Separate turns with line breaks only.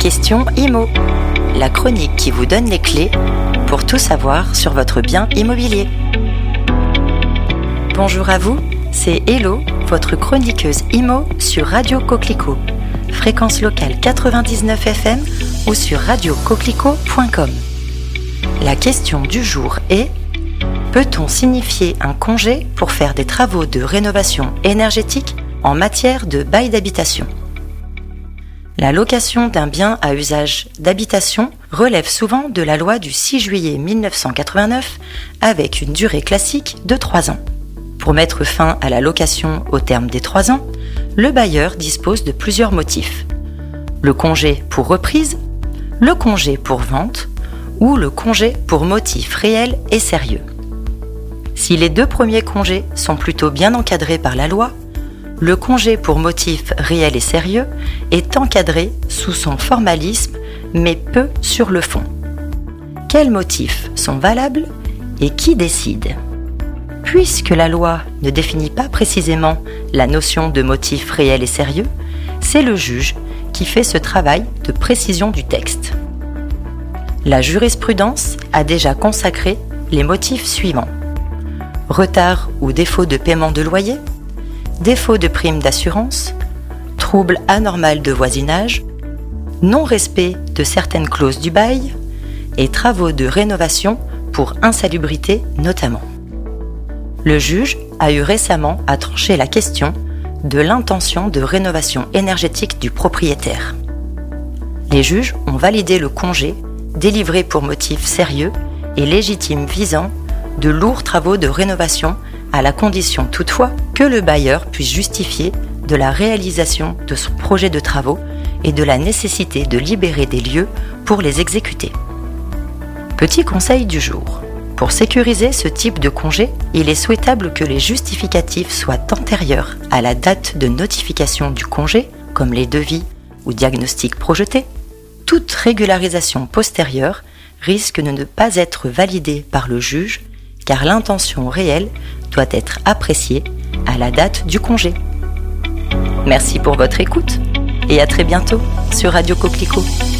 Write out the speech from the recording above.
question IMO, la chronique qui vous donne les clés pour tout savoir sur votre bien immobilier. Bonjour à vous, c'est Hello, votre chroniqueuse IMO sur Radio Coquelicot, fréquence locale 99 FM ou sur radiocoquelicot.com. La question du jour est: peut-on signifier un congé pour faire des travaux de rénovation énergétique en matière de bail d'habitation? La location d'un bien à usage d'habitation relève souvent de la loi du 6 juillet 1989 avec une durée classique de 3 ans. Pour mettre fin à la location au terme des 3 ans, le bailleur dispose de plusieurs motifs. Le congé pour reprise, le congé pour vente ou le congé pour motif réel et sérieux. Si les deux premiers congés sont plutôt bien encadrés par la loi, le congé pour motif réel et sérieux est encadré sous son formalisme, mais peu sur le fond. Quels motifs sont valables et qui décide ? Puisque la loi ne définit pas précisément la notion de motif réel et sérieux, c'est le juge qui fait ce travail de précision du texte. La jurisprudence a déjà consacré les motifs suivants: retard ou défaut de paiement de loyer, défaut de prime d'assurance, trouble anormal de voisinage, non-respect de certaines clauses du bail et travaux de rénovation pour insalubrité notamment. Le juge a eu récemment à trancher la question de l'intention de rénovation énergétique du propriétaire. Les juges ont validé le congé délivré pour motif sérieux et légitime visant de lourds travaux de rénovation à la condition toutefois que le bailleur puisse justifier de la réalisation de son projet de travaux et de la nécessité de libérer des lieux pour les exécuter. Petit conseil du jour. Pour sécuriser ce type de congé, il est souhaitable que les justificatifs soient antérieurs à la date de notification du congé, comme les devis ou diagnostics projetés. Toute régularisation postérieure risque de ne pas être validée par le juge, car l'intention réelle doit être appréciée à la date du congé. Merci pour votre écoute et à très bientôt sur Radio Coquelicot.